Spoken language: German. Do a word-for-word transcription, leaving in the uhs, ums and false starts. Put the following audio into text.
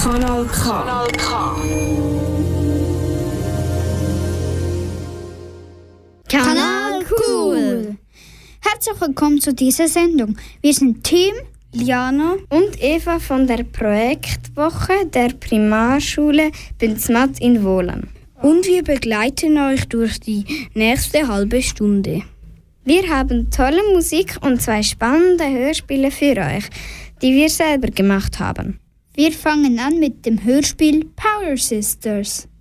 Kanal K. Kanal K. Kanal Cool. Herzlich willkommen zu dieser Sendung. Wir sind Tim, Liana und Eva von der Projektwoche der Primarschule Bünzmatt in Wohlen. Und wir begleiten euch durch die nächste halbe Stunde. Wir haben tolle Musik und zwei spannende Hörspiele für euch, die wir selber gemacht haben. Wir fangen an mit dem Hörspiel Power Sisters.